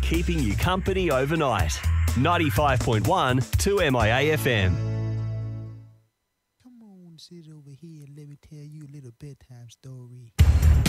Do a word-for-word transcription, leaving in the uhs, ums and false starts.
keeping you company overnight. ninety-five point one, two M I A F M. Come on, sit over here and let me tell you a little bedtime story.